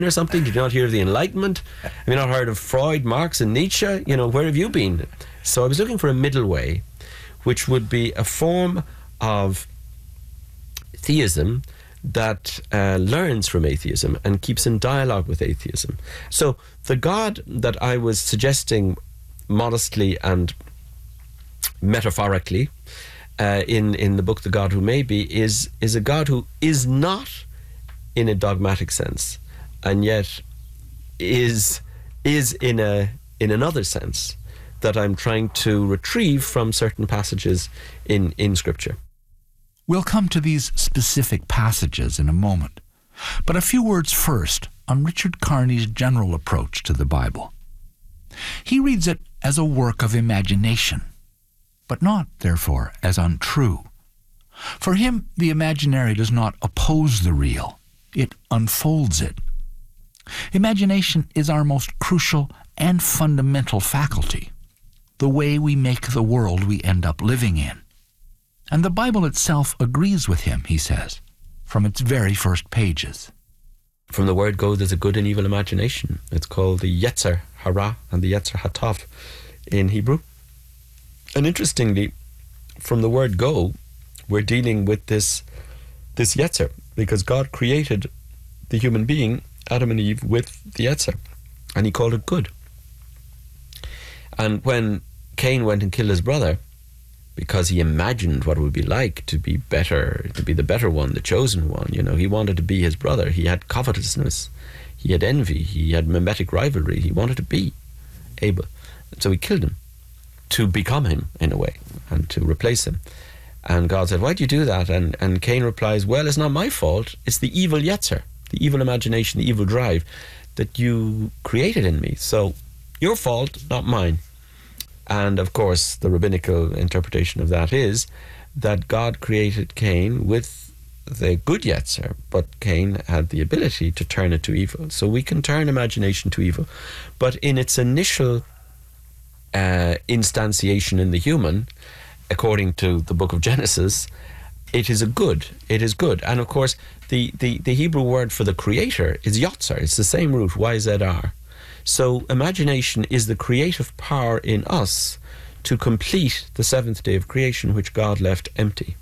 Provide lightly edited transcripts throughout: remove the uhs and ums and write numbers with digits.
or something? Did you not hear of the Enlightenment? Have you not heard of Freud, Marx and Nietzsche? You know, where have you been? So I was looking for a middle way, which would be a form of theism that learns from atheism and keeps in dialogue with atheism. So the God that I was suggesting modestly and metaphorically in the book The God Who May Be is a God who is not in a dogmatic sense, and yet is in another sense that I'm trying to retrieve from certain passages in Scripture. We'll come to these specific passages in a moment, but a few words first on Richard Carney's general approach to the Bible. He reads it as a work of imagination, but not, therefore, as untrue. For him, the imaginary does not oppose the real, it unfolds it. Imagination is our most crucial and fundamental faculty, the way we make the world we end up living in. And the Bible itself agrees with him, he says, from its very first pages. From the word go, there's a good and evil imagination. It's called the Yetzer Hara and the Yetzer Hatov in Hebrew. And interestingly, from the word go, we're dealing with this Yetzer, because God created the human being, Adam and Eve, with the Yetzer, and he called it good. And when Cain went and killed his brother, because he imagined what it would be like to be better, to be the better one, the chosen one. You know, he wanted to be his brother. He had covetousness. He had envy. He had mimetic rivalry. He wanted to be Abel. So he killed him to become him, in a way, and to replace him. And God said, why do you do that? And Cain replies, well, it's not my fault. It's the evil Yetzer, the evil imagination, the evil drive that you created in me. So your fault, not mine. And of course, the rabbinical interpretation of that is that God created Cain with the good Yetzer, but Cain had the ability to turn it to evil. So we can turn imagination to evil. But in its initial instantiation in the human, according to the book of Genesis, it is a good. It is good. And of course, the Hebrew word for the creator is Yotzer. It's the same root, YZR. So imagination is the creative power in us to complete the seventh day of creation, which God left empty,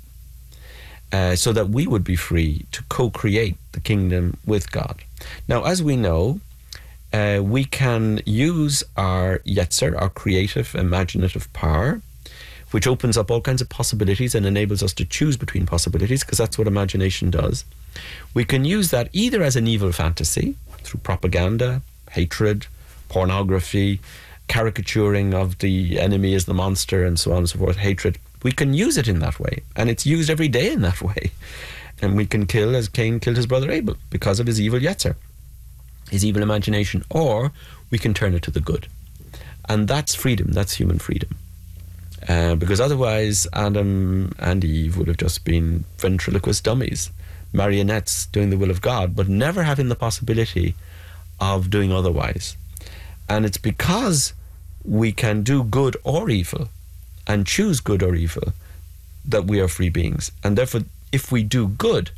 so that we would be free to co-create the kingdom with God. Now, as we know, we can use our Yetzer, our creative, imaginative power, which opens up all kinds of possibilities and enables us to choose between possibilities, because that's what imagination does. We can use that either as an evil fantasy, through propaganda, hatred, pornography, caricaturing of the enemy as the monster, and so on and so forth, hatred. We can use it in that way, and it's used every day in that way. And we can kill as Cain killed his brother Abel because of his evil Yetzer, his evil imagination, or we can turn it to the good. And that's freedom, that's human freedom. Because otherwise Adam and Eve would have just been ventriloquist dummies, marionettes doing the will of God, but never having the possibility of doing otherwise. And it's because we can do good or evil and choose good or evil that we are free beings. And therefore, if we do good,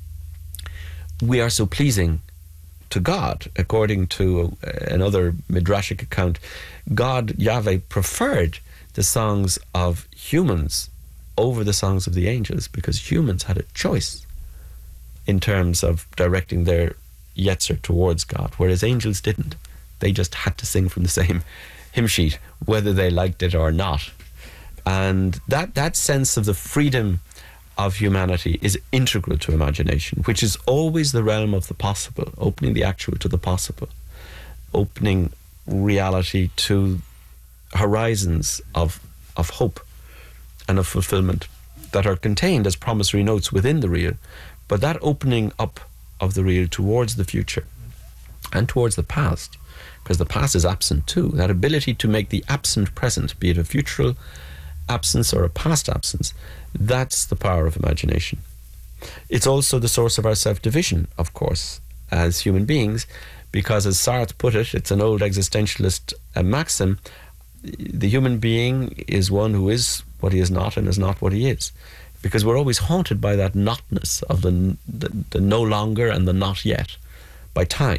we are so pleasing to God. According to another midrashic account, God, Yahweh, preferred the songs of humans over the songs of the angels, because humans had a choice in terms of directing their Yetzer towards God, whereas angels didn't. They just had to sing from the same hymn sheet, whether they liked it or not. And that sense of the freedom of humanity is integral to imagination, which is always the realm of the possible, opening the actual to the possible, opening reality to horizons of hope and of fulfillment that are contained as promissory notes within the real. But that opening up of the real towards the future and towards the past, because the past is absent too, that ability to make the absent present, be it a future absence or a past absence, that's the power of imagination. It's also the source of our self-division, of course, as human beings, because as Sartre put it, it's an old existentialist maxim, the human being is one who is what he is not and is not what he is. Because we're always haunted by that notness of the no longer and the not yet, by time.